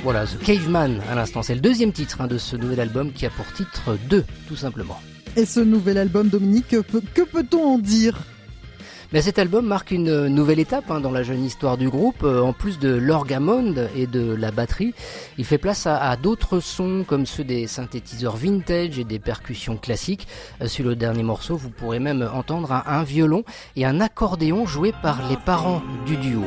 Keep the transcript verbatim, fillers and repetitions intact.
Voilà, The Caveman à l'instant, c'est le deuxième titre hein, de ce nouvel album qui a pour titre deux, tout simplement. Et ce nouvel album, Dominique, que, que peut-on en dire ? Mais cet album marque une nouvelle étape hein, dans la jeune histoire du groupe. Euh, en plus de l'orgamonde et de la batterie, il fait place à, à d'autres sons comme ceux des synthétiseurs vintage et des percussions classiques. Euh, sur le dernier morceau, vous pourrez même entendre un, un violon et un accordéon joué par les parents du duo.